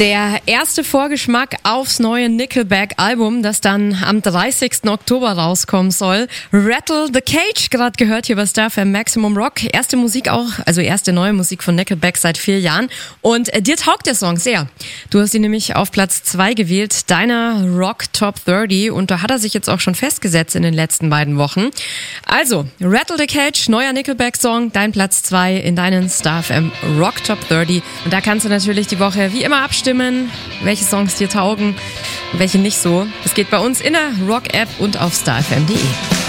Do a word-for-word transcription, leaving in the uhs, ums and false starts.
Der erste Vorgeschmack aufs neue Nickelback-Album, das dann am dreißigsten Oktober rauskommen soll. Rattle the Cage, gerade gehört hier bei Star F M Maximum Rock. Erste Musik auch, also erste neue Musik von Nickelback seit vier Jahren. Und äh, dir taugt der Song sehr. Du hast ihn nämlich auf Platz zwei gewählt, deiner Rock Top dreißig. Und da hat er sich jetzt auch schon festgesetzt in den letzten beiden Wochen. Also, Rattle the Cage, neuer Nickelback-Song, dein Platz zwei in deinen Star F M Rock Top dreißig. Und da kannst du natürlich die Woche wie immer abstimmen, welche Songs dir taugen und welche nicht so. Es geht bei uns in der Rock-App und auf star f m punkt d e.